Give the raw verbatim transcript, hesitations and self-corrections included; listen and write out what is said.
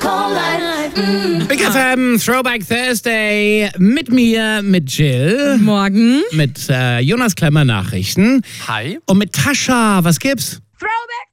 call life. Mm. Big F M, Throwback Thursday, mit mir, mit Jill. Morgen. Mit äh, Jonas Klemmer Nachrichten. Hi. Und mit Tascha, was gibt's? Throwback